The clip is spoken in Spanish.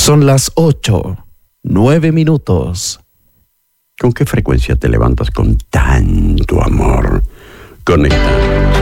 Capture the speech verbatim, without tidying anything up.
Son las ocho, nueve minutos. ¿Con qué frecuencia te levantas con tanto amor? Conecta